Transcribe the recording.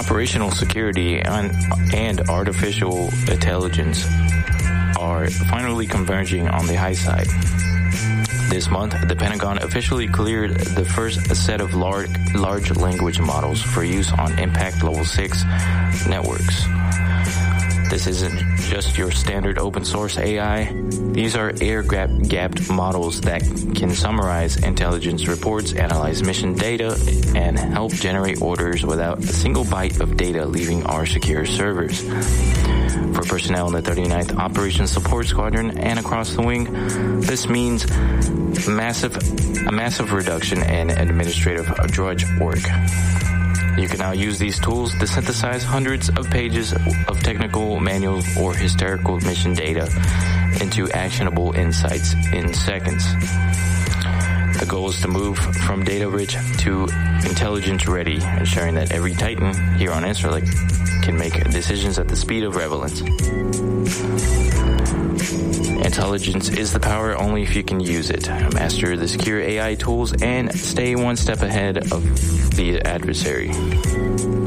Operational security and artificial intelligence are finally converging on the high side. This month, the Pentagon officially cleared the first set of large language models for use on Impact Level 6 networks. This isn't just your standard open source AI. These are air-gapped models that can summarize intelligence reports, analyze mission data, and help generate orders without a single byte of data leaving our secure servers. For personnel in the 39th Operations Support Squadron and across the wing, this means a massive reduction in administrative drudge work. You can now use these tools to synthesize hundreds of pages of technical manuals or historical mission data into actionable insights in seconds. The goal is to move from data-rich to intelligence-ready, ensuring that every Titan here on Incirlik can make decisions at the speed of relevance. Intelligence is the power only if you can use it. Master the secure AI tools and stay one step ahead of the adversary.